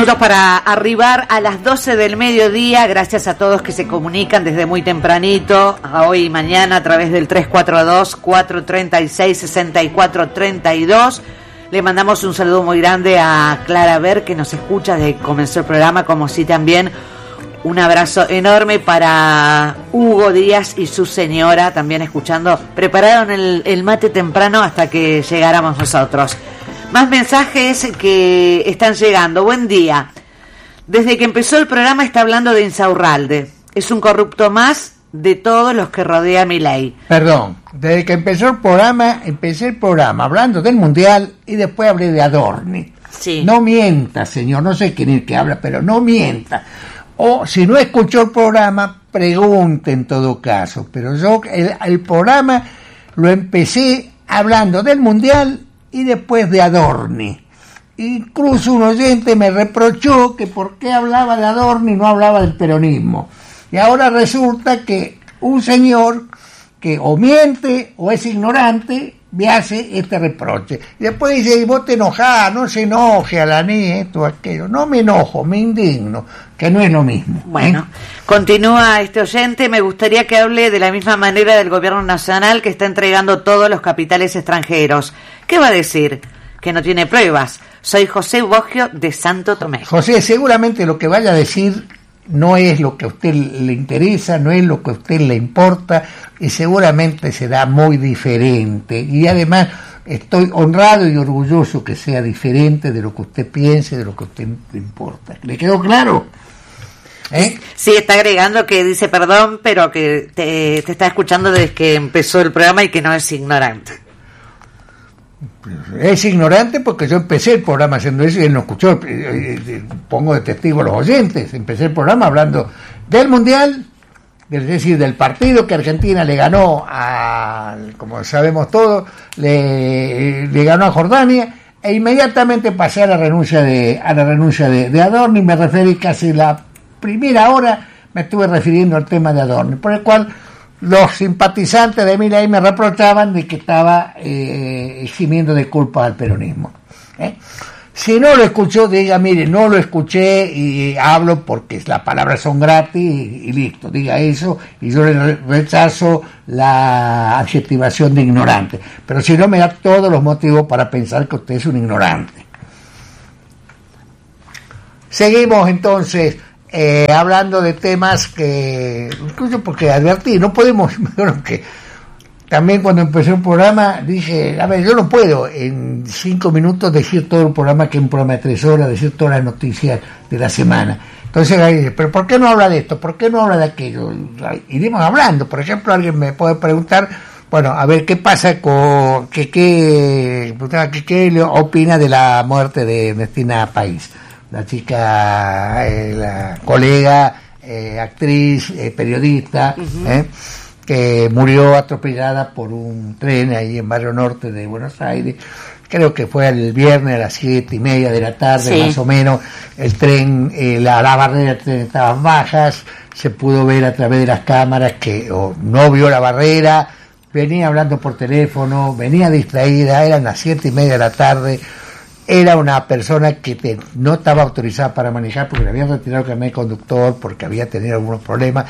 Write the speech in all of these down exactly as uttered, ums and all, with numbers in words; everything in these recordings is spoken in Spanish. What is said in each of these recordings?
minutos para arribar a las doce del mediodía. Gracias a todos que se comunican desde muy tempranito, a hoy y mañana, a través del tres cuatro dos, cuatro tres seis, seis cuatro tres dos. Le mandamos un saludo muy grande a Clara Ver, que nos escucha desde que comenzó el programa, como sí también un abrazo enorme para Hugo Díaz y su señora, también escuchando. Prepararon el, el mate temprano hasta que llegáramos nosotros. Más mensajes que están llegando. Buen día. Desde que empezó el programa está hablando de Insaurralde. Es un corrupto más de todos los que rodea a Milei. Perdón, desde que empezó el programa, empecé el programa hablando del Mundial y después hablé de Adorni. Sí. No mienta, señor, no sé quién es el que habla, pero no mienta. O si no escuchó el programa, pregunte en todo caso. Pero yo el, el programa lo empecé hablando del Mundial y después de Adorni. Incluso un oyente me reprochó que por qué hablaba de Adorni y no hablaba del peronismo. Y ahora resulta que un señor que o miente o es ignorante me hace este reproche. Y después dice, y vos te enojás, no se enoje, Alaní, esto, aquello. No me enojo, me indigno, que no es lo mismo. Bueno, ¿eh? Continúa este oyente, me gustaría que hable de la misma manera del gobierno nacional que está entregando todos los capitales extranjeros. ¿Qué va a decir? Que no tiene pruebas. Soy José Boggio de Santo Tomé. José, seguramente lo que vaya a decir no es lo que a usted le interesa, no es lo que a usted le importa, y seguramente será muy diferente. Y además estoy honrado y orgulloso que sea diferente de lo que usted piense, de lo que a usted le importa. ¿Le quedó claro? ¿Eh? Sí, está agregando que dice perdón, pero que te, te está escuchando desde que empezó el programa y que no es ignorante. Es ignorante porque yo empecé el programa haciendo eso y él no escuchó. Pongo de testigo a los oyentes. Empecé el programa hablando del Mundial, es decir, del partido que Argentina le ganó a, como sabemos todos, le, le ganó a Jordania, e inmediatamente pasé a la renuncia de a la renuncia de, de Adorni. Me referí casi la primera hora, me estuve refiriendo al tema de Adorni, por el cual los simpatizantes de Milei me reprochaban de que estaba eh, eximiendo de culpa al peronismo. ¿eh? Si no lo escuchó, diga, mire, no lo escuché y hablo porque las palabras son gratis y, y listo, diga eso, y yo le rechazo la adjetivación de ignorante. Pero si no, me da todos los motivos para pensar que usted es un ignorante. Seguimos entonces Eh, hablando de temas que, incluso porque advertí, no podemos, bueno, que también cuando empecé el programa dije, a ver, yo no puedo en cinco minutos decir todo el programa, que es un programa de tres horas, decir todas las noticias de la semana. Entonces ahí dice, pero ¿por qué no habla de esto? ¿Por qué no habla de aquello? Iremos hablando. Por ejemplo, alguien me puede preguntar, bueno, a ver, ¿qué pasa con, qué qué qué opina de la muerte de Ernestina País? La chica, eh, la colega, eh, actriz, eh, periodista, uh-huh. eh, que murió atropellada por un tren ahí en Barrio Norte de Buenos Aires. Creo que fue el viernes a las siete y media de la tarde, sí. Más o menos. El tren, eh, la, la barrera del tren estaban bajas, se pudo ver a través de las cámaras que oh, no vio la barrera, venía hablando por teléfono, venía distraída, eran las siete y media de la tarde. Era una persona que te, no estaba autorizada para manejar porque le habían retirado el carnet de conductor, porque había tenido algunos problemas.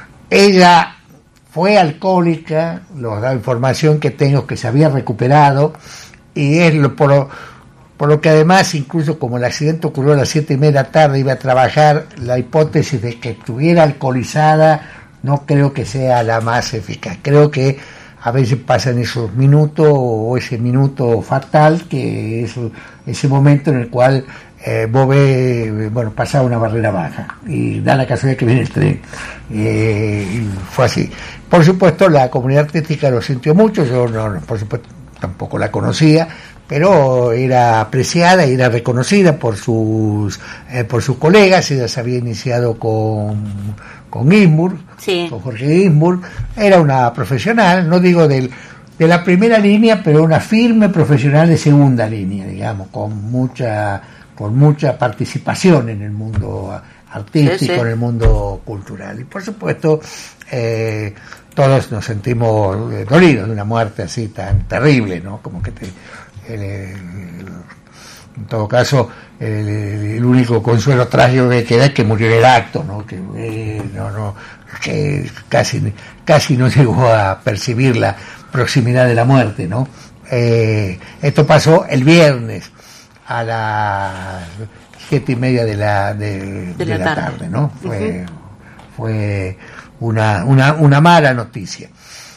Ella fue alcohólica, la información que tengo que se había recuperado, y es lo, por, lo, por lo que además, incluso como el accidente ocurrió a las siete y media de la tarde, iba a trabajar, la hipótesis de que estuviera alcoholizada no creo que sea la más eficaz. Creo que a veces pasan esos minutos, o ese minuto fatal, que es ese momento en el cual eh, vos ves, bueno, pasa una barrera baja y da la casualidad que viene el tren. Eh, y fue así. Por supuesto, la comunidad artística lo sintió mucho, yo no, no, por supuesto tampoco la conocía, pero era apreciada y era reconocida por sus eh, por sus colegas. Ella se había iniciado con con Ginsburg, sí. con Jorge Ginsburg, era una profesional, no digo del, de la primera línea, pero una firme profesional de segunda línea, digamos, con mucha con mucha participación en el mundo artístico, sí, sí. en el mundo cultural. Y por supuesto, eh, todos nos sentimos dolidos de una muerte así tan terrible, ¿no? Como que te, el, el, En todo caso, el, el único consuelo trágico que queda es que murió en el acto, ¿no? Que, eh, no, no, que casi, casi no llegó a percibir la proximidad de la muerte, ¿no? Eh, esto pasó el viernes a las siete y media de la de, de, de la, la tarde, tarde, ¿no? Fue, uh-huh. fue una, una, una mala noticia.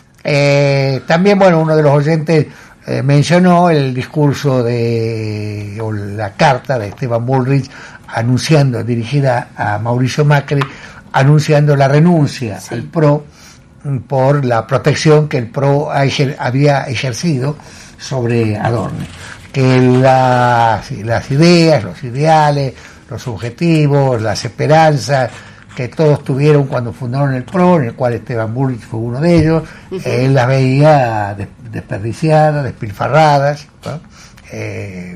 Eh, también, bueno, uno de los oyentes eh, mencionó el discurso de, o la carta de Esteban Bullrich anunciando, dirigida a Mauricio Macri, anunciando la renuncia sí. al P R O por la protección que el P R O ejer, había ejercido sobre Adorni, que las, las ideas, los ideales, los objetivos, las esperanzas que todos tuvieron cuando fundaron el P R O, en el cual Esteban Bullrich fue uno de ellos, uh-huh. él las veía desperdiciadas, despilfarradas, ¿no? eh,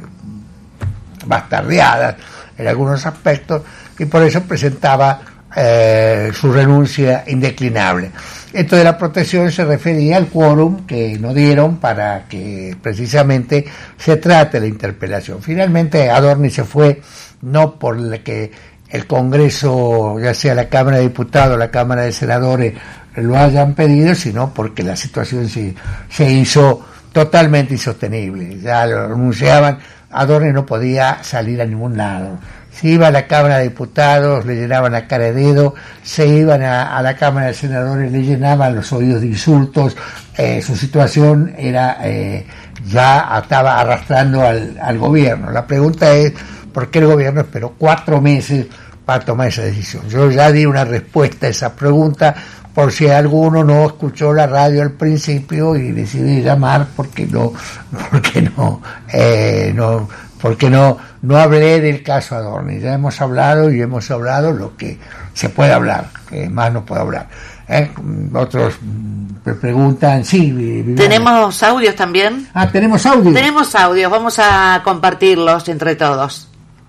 bastardeadas en algunos aspectos, y por eso presentaba eh, su renuncia indeclinable. Esto de la protección se refería al quórum que no dieron para que precisamente se trate la interpelación. Finalmente Adorni se fue no por la que el Congreso, ya sea la Cámara de Diputados o la Cámara de Senadores, lo hayan pedido, sino porque la situación se, se hizo totalmente insostenible. Ya lo anunciaban, Adorni no podía salir a ningún lado. Se iba a la Cámara de Diputados, le llenaban la cara de dedo, se iban a, a la Cámara de Senadores, le llenaban los oídos de insultos, eh, su situación era eh, ya estaba arrastrando al, al gobierno. La pregunta es, ¿por qué el gobierno esperó cuatro meses para tomar esa decisión? Yo ya di una respuesta a esa pregunta, por si alguno no escuchó la radio al principio y decidió llamar porque no, porque no, eh, no, porque no, no hablé del caso Adorni. Ya hemos hablado y hemos hablado lo que se puede hablar, que más no puedo hablar. ¿Eh? Otros me preguntan, sí, Viviana. ¿Tenemos audios también? Ah, tenemos audios. Tenemos audios, vamos a compartirlos entre todos.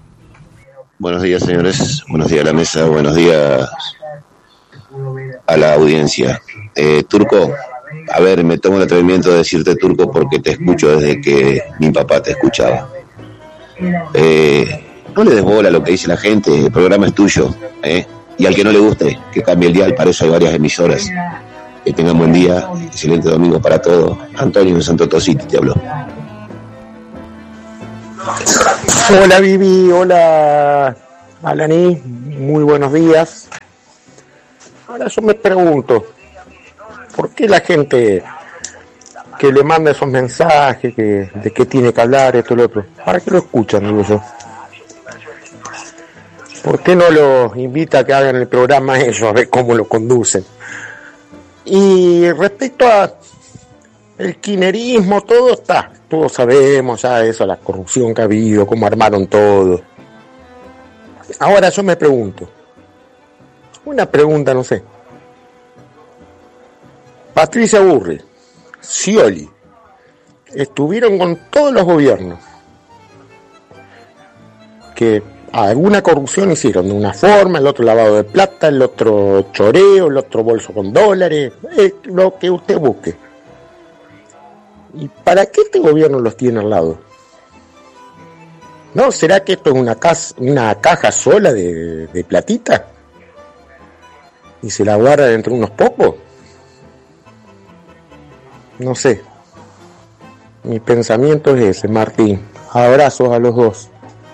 Buenos días, señores. Buenos días a la mesa. Buenos días a la audiencia. Eh, Turco, a ver, me tomo el atrevimiento de decirte Turco porque te escucho desde que mi papá te escuchaba. Eh, no le des bola a lo que dice la gente, el programa es tuyo, ¿eh? Y al que no le guste, que cambie el dial, para eso hay varias emisoras. Que tengan buen día, excelente domingo para todos. Antonio de Santo Tositi te habló. Hola Vivi, hola Alaní, muy buenos días. Ahora yo me pregunto, ¿por qué la gente que le manda esos mensajes que, de qué tiene que hablar, esto y lo otro, para qué lo escuchan, digo yo? ¿Por qué no los invita a que hagan el programa ellos, a ver cómo lo conducen? Y respecto a el kirchnerismo, todo está, todos sabemos ya eso, la corrupción que ha habido, cómo armaron todo. Ahora yo me pregunto, una pregunta, no sé. Patricia Bullrich, Scioli, estuvieron con todos los gobiernos que alguna corrupción hicieron, de una forma, el otro lavado de plata, el otro choreo, el otro bolso con dólares, eh, lo que usted busque. ¿Y para qué este gobierno los tiene al lado? ¿No? ¿Será que esto es una, casa, una caja sola de, de platita? ¿Y se la guardan entre unos pocos? No sé. Mi pensamiento es ese, Martín. Abrazos a los dos.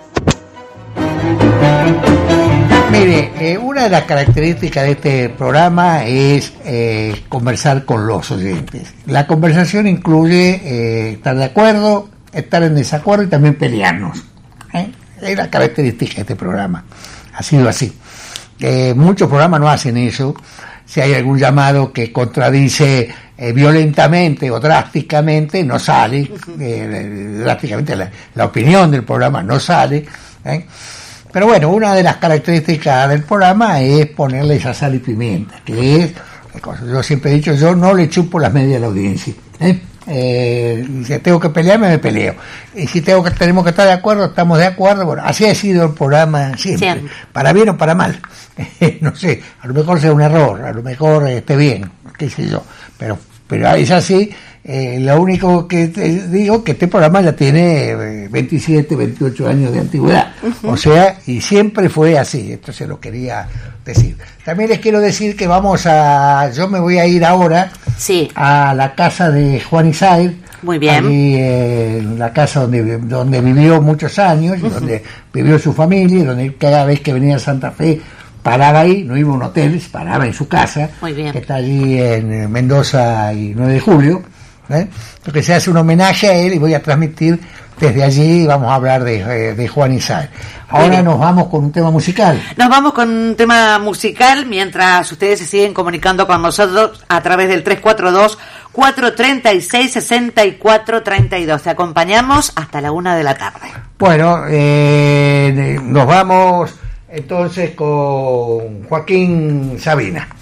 Mire, eh, una de las características de este programa es eh, conversar con los oyentes. La conversación incluye eh, estar de acuerdo, estar en desacuerdo y también pelearnos. ¿eh? Es la característica de este programa. Ha sido así. Eh, muchos programas no hacen eso. Si hay algún llamado que contradice eh, violentamente o drásticamente, no sale. Eh, drásticamente la, la opinión del programa no sale. ¿eh? Pero bueno, una de las características del programa es ponerle esa sal y pimienta, que es, yo siempre he dicho, yo no le chupo las medias a la audiencia. ¿eh? Eh, si tengo que pelearme, me peleo. Y si tengo que tenemos que estar de acuerdo, estamos de acuerdo. Bueno, así ha sido el programa siempre, siempre. Para bien o para mal. no sé, a lo mejor sea un error, a lo mejor esté bien, qué sé yo. Pero pero es así. Eh, lo único que te digo que este programa ya tiene eh, veintisiete, veintiocho años de antigüedad, uh-huh. O sea, y siempre fue así. Esto se lo quería decir. También les quiero decir que vamos a, yo me voy a ir ahora sí. a la casa de Juan Isair. Muy bien. Allí, eh, en la casa donde donde vivió muchos años, uh-huh. Donde vivió su familia, y donde cada vez que venía a Santa Fe paraba ahí, no iba a un hotel, paraba en su casa, muy bien. Que está allí en Mendoza y nueve de julio. ¿Eh? Porque se hace un homenaje a él y voy a transmitir desde allí. Vamos a hablar de, de Juan Isair. Ahora nos vamos con un tema musical. Nos vamos con un tema musical mientras ustedes se siguen comunicando con nosotros a través del tres cuatro dos, cuatro tres seis, seis cuatro tres dos. Te acompañamos hasta la una de la tarde. Bueno, eh, nos vamos entonces con Joaquín Sabina.